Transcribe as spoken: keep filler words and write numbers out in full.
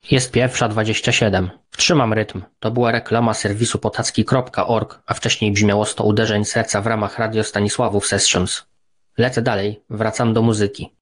Jest pierwsza dwadzieścia siedem. Wtrzymam rytm. To była reklama serwisu potacki kropka org, a wcześniej brzmiało sto uderzeń serca w ramach Radio Stanisławów Sessions. Lecę dalej, wracam do muzyki.